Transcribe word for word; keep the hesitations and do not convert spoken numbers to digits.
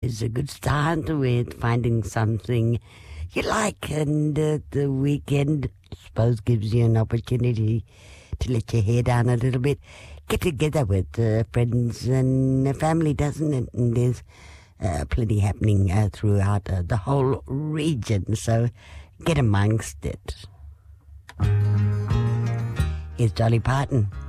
It's a good start with finding something you like, and uh, the weekend, I suppose, gives you an opportunity to let your hair down a little bit. Get together with uh, friends and family, doesn't it? And there's uh, plenty happening uh, throughout uh, the whole region, so get amongst it. Here's Dolly Parton.